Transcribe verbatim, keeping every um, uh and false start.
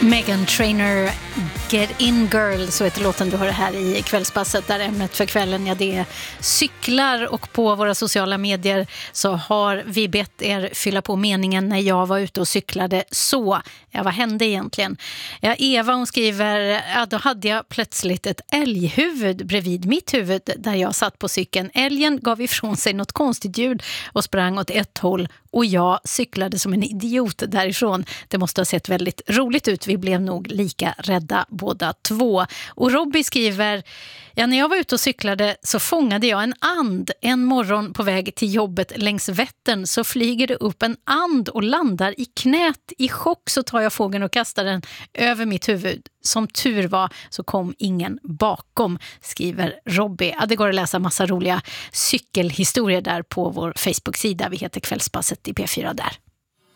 Meghan Trainor, Get In Girl, så heter låten du hör här i Kvällspasset, där ämnet för kvällen, ja, det är cyklar, och på våra sociala medier så har vi bett er fylla på meningen när jag var ute och cyklade så. Ja, vad hände egentligen? Ja, Eva, hon skriver, ja, då hade jag plötsligt ett älghuvud bredvid mitt huvud där jag satt på cykeln. Älgen gav ifrån sig något konstigt ljud och sprang åt ett håll, och jag cyklade som en idiot därifrån. Det måste ha sett väldigt roligt ut. Vi blev nog lika rädda båda två. Och Robbie skriver, ja, när jag var ute och cyklade så fångade jag en and. En morgon på väg till jobbet längs Vättern så flyger det upp en and och landar i knät. I chock så tar jag fågeln och kastar den över mitt huvud. Som tur var så kom ingen bakom, skriver Robbie. Ja, det går att läsa massa roliga cykelhistorier där på vår Facebook-sida. Vi heter Kvällspasset i P fyra där.